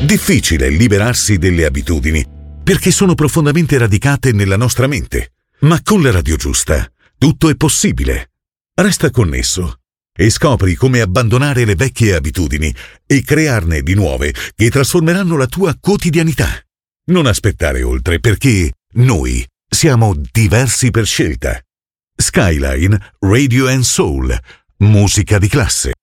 Difficile liberarsi delle abitudini perché sono profondamente radicate nella nostra mente, ma con la radio giusta tutto è possibile. Resta connesso e scopri come abbandonare le vecchie abitudini e crearne di nuove che trasformeranno la tua quotidianità. Non aspettare oltre, perché noi siamo diversi per scelta. Skyline Radio and Soul, musica di classe.